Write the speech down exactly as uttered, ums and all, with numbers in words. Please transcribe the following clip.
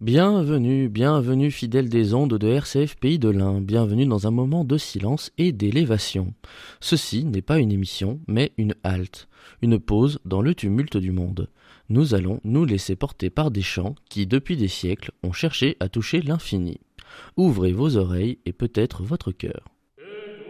Bienvenue, bienvenue fidèles des ondes de R C F Pays de l'Ain, bienvenue dans un moment de silence et d'élévation. Ceci n'est pas une émission, mais une halte, une pause dans le tumulte du monde. Nous allons nous laisser porter par des chants qui, depuis des siècles, ont cherché à toucher l'infini. Ouvrez vos oreilles et peut-être votre cœur.